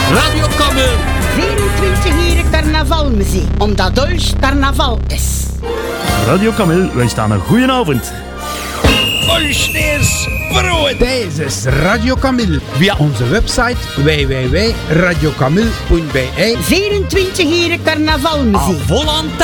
Radio Camille. 24 uur carnavalmuziek, omdat Dolce carnaval is. Radio Camille, wij staan een goeie avond. Olsneers brood. Deze is Radio Camille. Via onze website www.radiocamille.be. 24 uur carnavalmuziek. Volant